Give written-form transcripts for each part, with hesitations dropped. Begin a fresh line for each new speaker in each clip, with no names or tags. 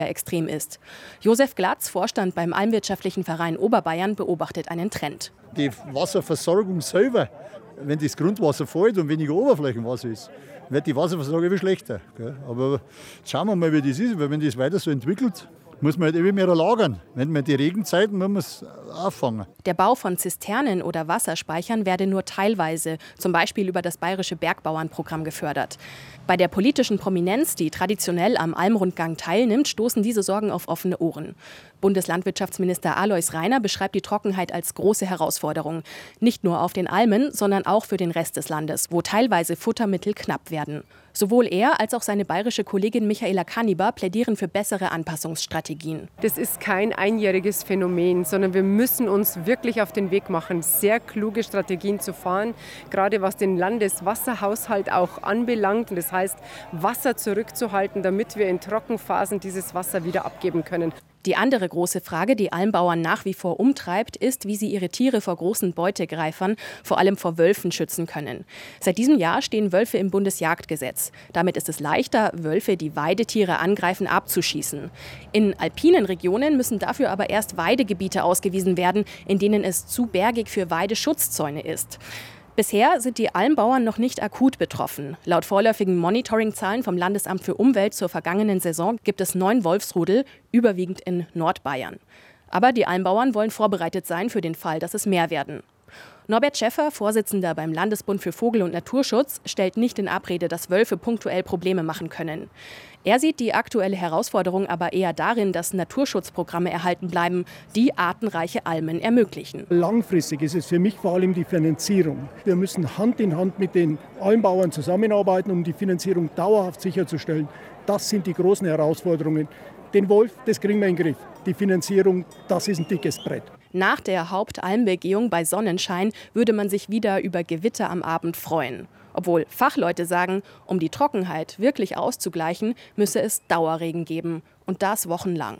extrem ist. Josef Glatz, Vorstand beim Almwirtschaftlichen Verein Oberbayern, beobachtet einen Trend.
Die Wasserversorgung selber, wenn das Grundwasser fällt und weniger Oberflächenwasser ist, wird die Wasserversorgung immer schlechter. Aber schauen wir mal, wie das ist, weil wenn das weiter so entwickelt, muss man halt immer mehr lagern. Wenn man die Regenzeiten, muss man es auffangen.
Der Bau von Zisternen oder Wasserspeichern werde nur teilweise, zum Beispiel über das Bayerische Bergbauernprogramm, gefördert. Bei der politischen Prominenz, die traditionell am Almrundgang teilnimmt, stoßen diese Sorgen auf offene Ohren. Bundeslandwirtschaftsminister Alois Rainer beschreibt die Trockenheit als große Herausforderung. Nicht nur auf den Almen, sondern auch für den Rest des Landes, wo teilweise Futtermittel knapp werden. Sowohl er als auch seine bayerische Kollegin Michaela Kaniber plädieren für bessere Anpassungsstrategien.
Das ist kein einjähriges Phänomen, sondern wir müssen uns wirklich auf den Weg machen, sehr kluge Strategien zu fahren, gerade was den Landeswasserhaushalt auch anbelangt. Und das heißt, Wasser zurückzuhalten, damit wir in Trockenphasen dieses Wasser wieder abgeben können.
Die andere große Frage, die Almbauern nach wie vor umtreibt, ist, wie sie ihre Tiere vor großen Beutegreifern, vor allem vor Wölfen, schützen können. Seit diesem Jahr stehen Wölfe im Bundesjagdgesetz. Damit ist es leichter, Wölfe, die Weidetiere angreifen, abzuschießen. In alpinen Regionen müssen dafür aber erst Weidegebiete ausgewiesen werden, in denen es zu bergig für Weideschutzzäune ist. Bisher sind die Almbauern noch nicht akut betroffen. Laut vorläufigen Monitoring-Zahlen vom Landesamt für Umwelt zur vergangenen Saison gibt es 9 Wolfsrudel, überwiegend in Nordbayern. Aber die Almbauern wollen vorbereitet sein für den Fall, dass es mehr werden. Norbert Schäffer, Vorsitzender beim Landesbund für Vogel- und Naturschutz, stellt nicht in Abrede, dass Wölfe punktuell Probleme machen können. Er sieht die aktuelle Herausforderung aber eher darin, dass Naturschutzprogramme erhalten bleiben, die artenreiche Almen ermöglichen.
Langfristig ist es für mich vor allem die Finanzierung. Wir müssen Hand in Hand mit den Almbauern zusammenarbeiten, um die Finanzierung dauerhaft sicherzustellen. Das sind die großen Herausforderungen. Den Wolf, das kriegen wir in den Griff. Die Finanzierung, das ist ein dickes Brett.
Nach der Hauptalmbegehung bei Sonnenschein würde man sich wieder über Gewitter am Abend freuen. Obwohl Fachleute sagen, um die Trockenheit wirklich auszugleichen, müsse es Dauerregen geben. Und das wochenlang.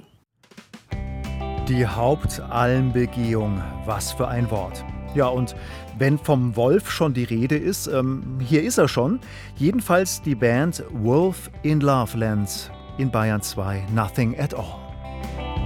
Die Hauptalmbegehung, was für ein Wort. Ja, und wenn vom Wolf schon die Rede ist, hier ist er schon. Jedenfalls die Band Wolf in Loveland in Bayern 2, Nothing at All.